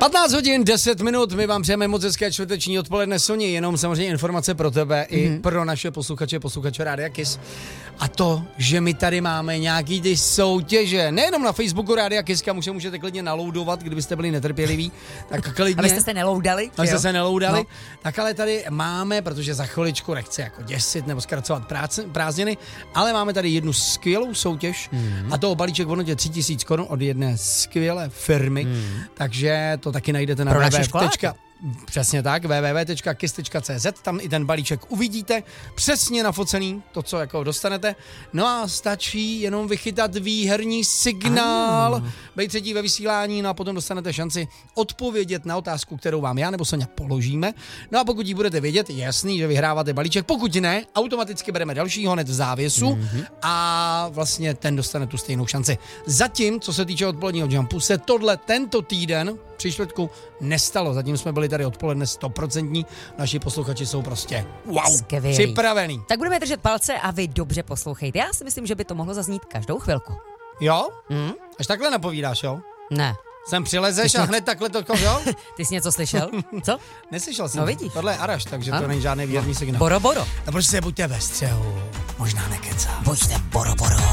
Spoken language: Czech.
15 hodin, 10 minut, my vám přejeme moc hezké čtvrteční odpoledne, Soni, jenom samozřejmě informace pro tebe i pro naše posluchače Rádia Kiss. A to, že my tady máme nějaký ty soutěže, nejenom na Facebooku Rádia Kiss, kam už se můžete klidně naloudovat, kdybyste byli netrpěliví, tak klidně. Abyste se neloudali. Abyste se neloudali, no. Tak ale tady máme, protože za chviličku nechci jako děsit nebo zkracovat prázdniny, ale máme tady jednu skvělou soutěž a to balíček v hodnotě 3000 korun od jedné skvělé firmy, takže to taky najdete na Přesně tak, www.kiss.cz, tam i ten balíček uvidíte, přesně nafocený, to, co jako dostanete. No a stačí jenom vychytat výherní signál, být třetí ve vysílání, no a potom dostanete šanci odpovědět na otázku, kterou vám já nebo Soňa položíme. No a pokud ji budete vědět, je jasný, že vyhráváte balíček, pokud ne, automaticky bereme dalšího hned v závěsu a vlastně ten dostane tu stejnou šanci. Zatím, co se týče odpoledního jumpu, se tento týden při čtvrtku nestalo. Zatím jsme byli tady odpoledne 100%. Naši posluchači jsou prostě připravený. Tak budeme držet palce a vy dobře poslouchejte. Já si myslím, že by to mohlo zaznít každou chvilku. Jo? Až takhle napovídáš, jo? Ne. Sem přilezeš a hned takhle to, jo? Ty jsi něco slyšel? Co? Neslyšel jsem. No vidíš. Tohle je Araš, takže to není žádný výherní signál. Boro. A prostě buďte ve střehu. Možná nekecám. Buďte boro.